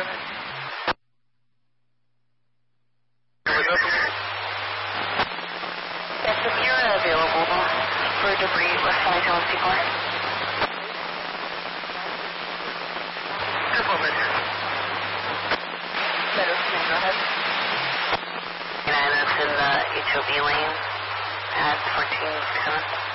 Yes, if you're available for debris with Flight 214. Good moment. Better, go ahead. And that's in the HOV lane at 14.7.